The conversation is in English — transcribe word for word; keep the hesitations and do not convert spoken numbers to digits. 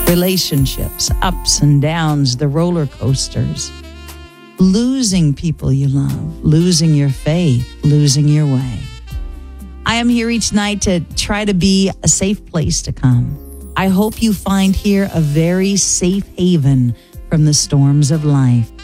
relationships, ups and downs, the roller coasters, losing people you love, losing your faith, losing your way. I am here each night to try to be a safe place to come. I hope you find here a very safe haven from the storms of life.